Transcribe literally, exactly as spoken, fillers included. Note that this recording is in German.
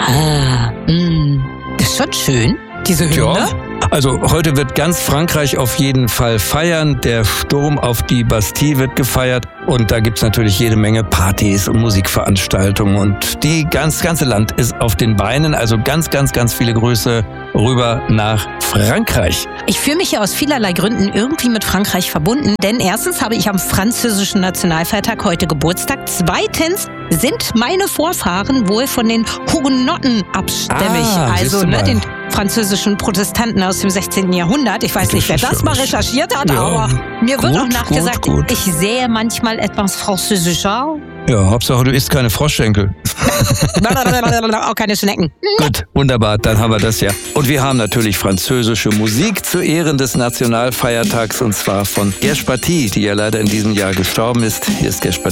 Ah, mh. Das ist schon schön, diese Hymne. Ja. Also heute wird ganz Frankreich auf jeden Fall feiern. Der Sturm auf die Bastille wird gefeiert. Und da gibt's natürlich jede Menge Partys und Musikveranstaltungen. Und die ganz, ganze Land ist auf den Beinen. Also ganz, ganz, ganz viele Grüße rüber nach Frankreich. Ich fühle mich ja aus vielerlei Gründen irgendwie mit Frankreich verbunden. Denn erstens habe ich am französischen Nationalfeiertag heute Geburtstag. Zweitens sind meine Vorfahren wohl von den Hugenotten abstämmig. Ah, also ne, den französischen Protestanten aus dem sechzehnten Jahrhundert. Ich weiß Das nicht, wer ist das ja mal was. recherchiert hat, Ja. aber mir wird Gut, auch nachgesagt, gut, gut. ich sehe manchmal etwas französischer. Ja, Hauptsache du isst keine Froschschenkel. Auch keine Schnecken. Gut, wunderbar, dann haben wir das ja. Und wir haben natürlich französische Musik zu Ehren des Nationalfeiertags und zwar von Gersh Pati, die ja leider in diesem Jahr gestorben ist. Hier ist Gersh Pati.